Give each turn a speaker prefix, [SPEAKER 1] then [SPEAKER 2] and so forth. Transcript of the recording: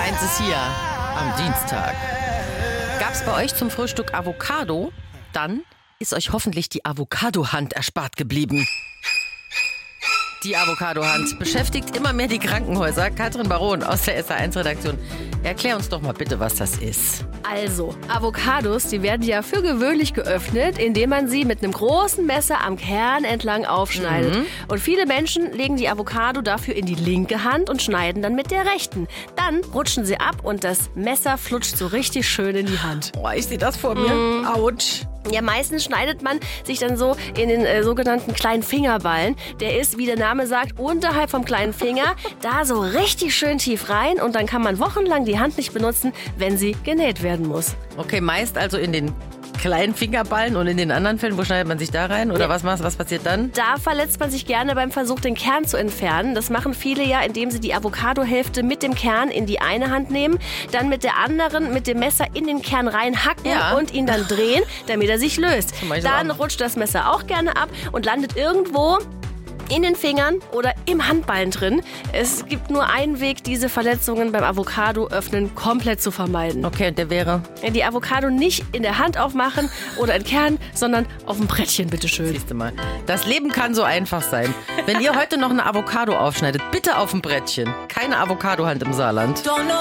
[SPEAKER 1] 1 ist hier am Dienstag. Gab's bei euch zum Frühstück Avocado? Dann ist euch hoffentlich die Avocado-Hand erspart geblieben. Die Avocado-Hand beschäftigt immer mehr die Krankenhäuser. Katrin Baron aus der SA1-Redaktion. Erklär uns doch mal bitte, was das ist.
[SPEAKER 2] Also, Avocados, die werden ja für gewöhnlich geöffnet, indem man sie mit einem großen Messer am Kern entlang aufschneidet. Und viele Menschen legen die Avocado dafür in die linke Hand und schneiden dann mit der rechten. Dann rutschen sie ab und das Messer flutscht so richtig schön in die Hand.
[SPEAKER 1] Oh, ich sehe das vor mir. Autsch.
[SPEAKER 2] Ja, meistens schneidet man sich dann so in den sogenannten kleinen Fingerballen. Der ist, wie der Name sagt, unterhalb vom kleinen Finger, da so richtig schön tief rein. Und dann kann man wochenlang die Hand nicht benutzen, wenn sie genäht werden muss.
[SPEAKER 1] Okay, meist also in den kleinen Fingerballen und in den anderen Fällen, wo schneidet man sich da rein? Oder was passiert dann?
[SPEAKER 2] Da verletzt man sich gerne beim Versuch, den Kern zu entfernen. Das machen viele ja, indem sie die Avocadohälfte mit dem Kern in die eine Hand nehmen, dann mit der anderen mit dem Messer in den Kern reinhacken und ihn dann drehen, damit er sich löst. Dann rutscht das Messer auch gerne ab und landet irgendwo in den Fingern oder im Handballen drin. Es gibt nur einen Weg, diese Verletzungen beim Avocado-Öffnen komplett zu vermeiden.
[SPEAKER 1] Okay, und der wäre?
[SPEAKER 2] Die Avocado nicht in der Hand aufmachen oder entkernen, sondern auf dem Brettchen, bitteschön.
[SPEAKER 1] Siehst du mal. Das Leben kann so einfach sein. Wenn ihr heute noch eine Avocado aufschneidet, bitte auf dem Brettchen. Keine Avocadohand im Saarland.